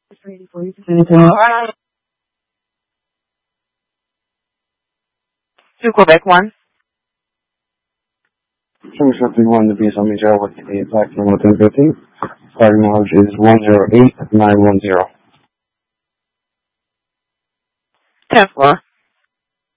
It's ready for you to finish it off. To Quebec 1. Service Representative 1 to BSL Major with the platform 1015. Flight mileage is 108910. 10th floor.